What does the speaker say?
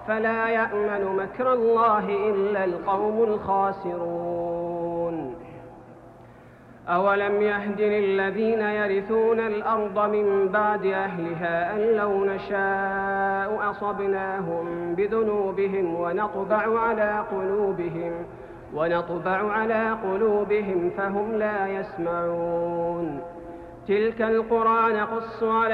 أفلا يأمن مكر الله إلا القوم الخاسرون أولم يهد للذين يرثون الأرض من بعد أهلها أن لو نشاء أصبناهم بذنوبهم ونطبع على قلوبهم فهم لا يسمعون تلك القرى نقص عليك